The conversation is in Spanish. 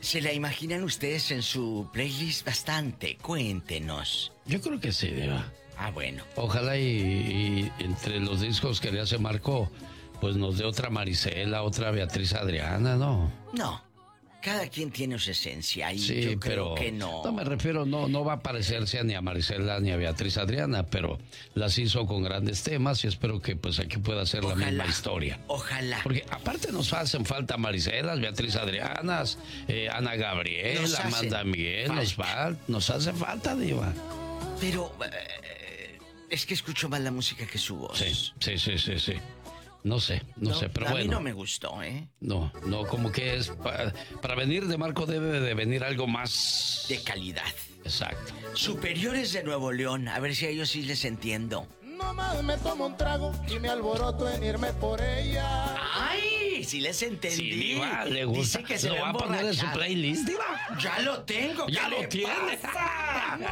¿Se la imaginan ustedes en su playlist bastante? Cuéntenos. Yo creo que sí, Diva. Ah, bueno. Ojalá y entre los discos que le hace Marco, pues nos dé otra Marisela, otra Beatriz Adriana, ¿no? No. Cada quien tiene su esencia y sí, yo creo pero que no. No me refiero, no va a parecerse ni a Marisela ni a Beatriz Adriana, pero las hizo con grandes temas y espero que pues aquí pueda ser la misma historia. Ojalá. Porque aparte nos hacen falta Mariselas, Beatriz Adrianas, Ana Gabriel, Amanda Miguel, nos hace falta, Diva. Pero es que escucho más la música que su voz. Sí. No sé, pero bueno. A mí no me gustó, ¿eh? No, como que es... Para venir de Marco debe de venir algo más... de calidad. Exacto. Superiores de Nuevo León, a ver si a ellos sí les entiendo. Nomás me tomo un trago y me alboroto en irme por ella. ¡Ay! Sí les entendí. Sí, Diva, le gusta. Dice que se lo va a poner en su playlist, Diva. Ya lo tengo. Ya lo tiene.